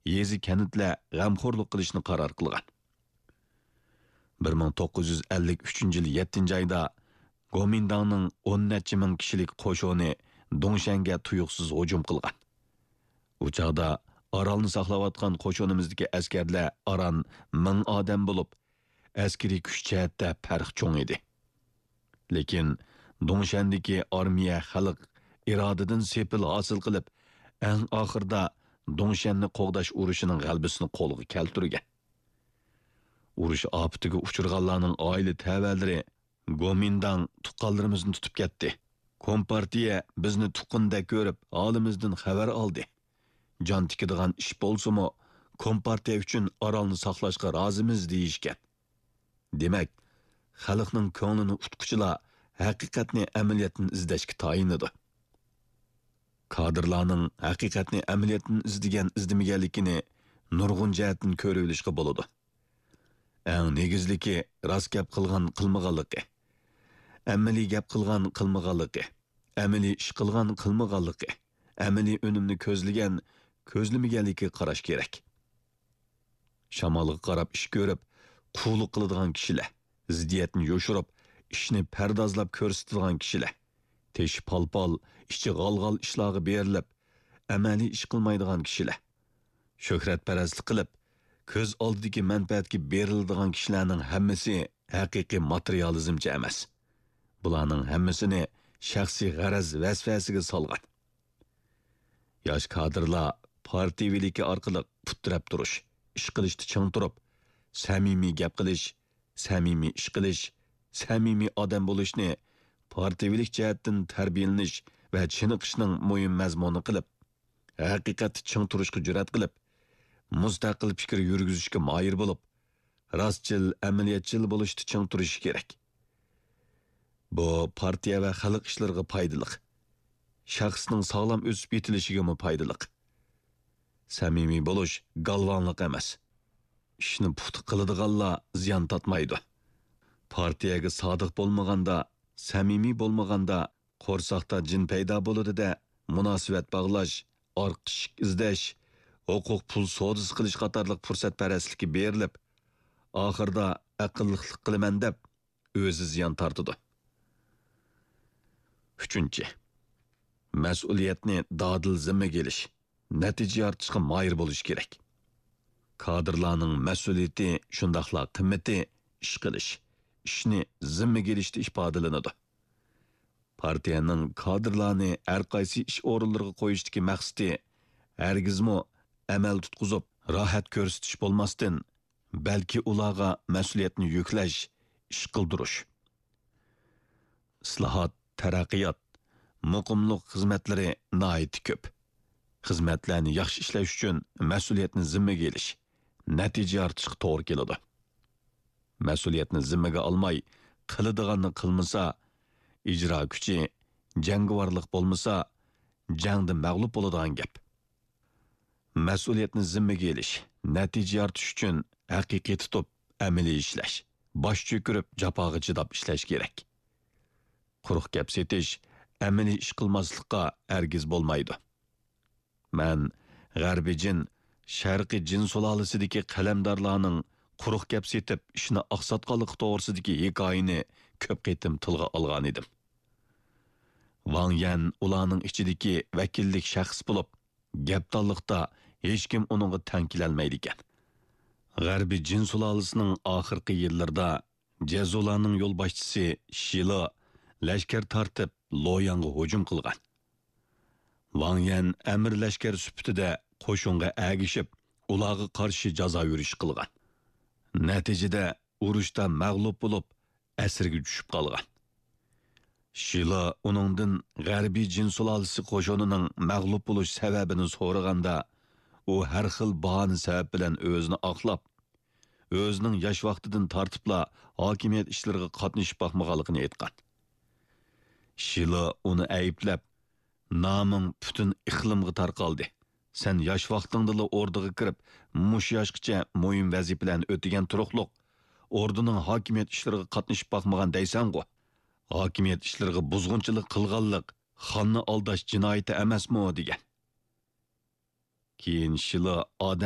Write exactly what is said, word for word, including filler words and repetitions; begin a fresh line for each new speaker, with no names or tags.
yezi kanitlar g'amxo'rlik qilishni qaror qilgan. bir ming to'qqiz yuz ellik uchinchi yil yettinchi oyda Gomindangning o'n necha ming kishilik qo'shini Dongshanga tuyuqsiz hujum qilgan. U chaqda Orolni saqlayotgan qo'shinimizdagi askarlar aran ming odam bo'lib, askariy kuch jihatda farq cho'ng edi. Lekin Dongshandagi armiya xalq irodidan sepil hosil qilib, eng oxirda Dongshanni qo'g'dash urushining g'albisini qo'lga keltirgan. Urush opatiga uchirganlarning oila tavalari Gomindang tuqqanlarimizni tutib ketdi. Kompartiya bizni tuqqanda ko'rib, holimizdan xabar oldi. Jon tikadigan ish bo'lsa-mu, Kompartiya uchun Orolni saqlashga rozimiz deyishgan. Demak, xalqning ko'nglini utquchilar haqiqatni amaliyotdan izlashga tayinadi. Kadrlarning haqiqatni amaliyotdan izlagan izlamaganligini nurg'un jihatdan ko'rib olishga bo'ladi. Eng negizligi rost gap qilgan qilmaganligi, amaliy gap qilgan qilmaganligi, amaliy ish qilgan qilmaganligi, amaliy unumni ko'zlagan ko'zlamaganligi qarash kerak. Shamolga qarab ish ko'rib, quvlik qiladigan kishilar, ziddiyatni yo'shirib, ishni pardozlab ko'rsatadigan kishilar, teshi palpal, ichi g'alg'al ishlarga berilib, amaliy ish qilmaydigan kishilar, shuhratparastlik qilib, ko'z oldidagi manfaatga beriladigan kishilarning hammasi haqiqiy materializmchi emas. Bularning hammasini shaxsiy g'araz vasvasiga solgan. Yosh kadrlar partiyaviligi orqali putrab turish, ish qilishni ching turib, samimiy gap qilish, samimiy ish qilish, samimiy odam bo'lishni partiyavilik jihatdan tarbiyalanish va chiniqishning muhim mazmuni qilib, haqiqatni ching turishga jur'at qilib, mustaqil fikr yurgizishga moyil bo'lib, rostchil, amaliyatchil bo'lishni ching turishi kerak. Bu partiya va xalq ishlariga foydali. Shaxsning sog'lom o'sib yetilishiga foydali. Samimiy bo'lish galvonlik emas. Ishni puxta qiladiganlar ziyon tatmaydi. Partiyaga sodiq bo'lmaganda, samimiy bo'lmaganda qo'rsoqda jin paydo bo'ladi-da, munosabat bog'lash, orqish izlash, huquq pul savdosi qilish qatorliq fursatparastligi berilib, oxirida aqllilik qilaman deb o'zi ziyon tortadi. Uchinchi, mas'uliyatni dodil zimmaga olish, natija ortishga moyil bo'lish kerak. Kadrlarning mas'uliyati shundaqla qimmati ish qilish, ishni zimmaga olishda ifodalanadi. Partiyaning kadrlarni har qaysi ish o'rinlariga qo'yishdagi maqsadi hargizmi amal tutqizib, rohat ko'rsatish bo'lmasdan, balki ularga mas'uliyatni yuklash, ish qildirish. Islohot, taraqqiyot, muqimlik xizmatlari nihoyatda ko'p. Xizmatlarni yaxshi ishlash uchun mas'uliyatni zimmaga olish, natija ortishga to'g'ri keladi. Mas'uliyatni zimmaga olmay, qiladiganni qilmasa, ijro kuchi, jangovarlik bo'lmasa, jangda mag'lub bo'ladigan gap. Mas'uliyatni zimmaga olish, natija ortish uchun haqiqiy tutib, amaliy ishlash, bosh cho'kirib, jafoga chidab ishlash kerak. Quruq gap setish, amaliy ish qilmaslikqa hargiz bo'lmaydi. Men g'arbiy jin, sharqiy jin sulolasidagi qalamdorlarning quruq gap setib ishni oqsatganligi to'g'risidagi hikoyani ko'p qitim tilga olgan edim. Wang Yan ularning ichidagi vakillik shaxs bo'lib, gapdonlikda hech kim uningga tang kelolmaydi ekan. G'arbiy jin sulolasining oxirgi yillarida Jazolarning yo'lboshchisi Shilo lashkar tortib Loyangga hujum qilgan. Wang Yan amir lashkar sifatida qo'shinga agishib, ularga qarshi jazo yurish qilgan. Natijada urushda mag'lub bo'lib, asirga tushib qolgan. Shilo uningdan g'arbiy jin sulolasi qo'shinining mag'lub bo'lish sababini so'raganda, u har xil bahona sabab bilan o'zini oqlab, o'zining yosh vaqtidan tortibla hokimiyat ishlariga qatnashib boqmaganligini aytgan. Shilo uni ayblab, "Naming butun iqlimga tarqaldi. Sen yosh vaqtingda o'rdaga kirib, mush yoshgacha muhim vazifalarni o'tagan turuqliq, o'rdaning hokimiyat ishlariga qatnashib boqmagan deysan-ku. Hokimiyat ishlariga buzg'unchilik qilganlik xonni aldash jinoyati emasmi?" degan. Keyin Shilo odam